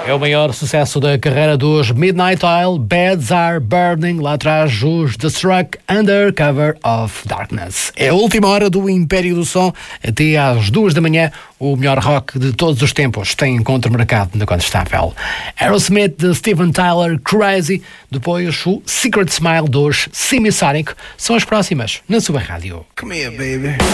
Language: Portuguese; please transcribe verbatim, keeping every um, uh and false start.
É o maior sucesso da carreira dos Midnight Oil, Beds Are Burning, lá atrás os The Struck, Under Cover of Darkness. É a última hora do Império do Som, até às duas da manhã, o melhor rock de todos os tempos tem encontro marcado na Condestável. Aerosmith de Steven Tyler, Crazy, depois o Secret Smile dos Semisonic, são as próximas na sua rádio. Come here, baby.